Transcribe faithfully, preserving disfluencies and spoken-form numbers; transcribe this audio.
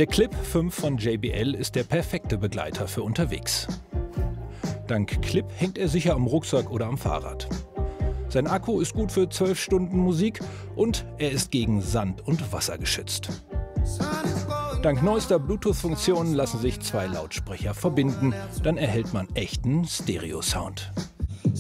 Der Clip fünf von J B L ist der perfekte Begleiter für unterwegs. Dank Clip hängt er sicher am Rucksack oder am Fahrrad. Sein Akku ist gut für zwölf Stunden Musik und er ist gegen Sand und Wasser geschützt. Dank neuester Bluetooth-Funktionen lassen sich zwei Lautsprecher verbinden, dann erhält man echten Stereo-Sound.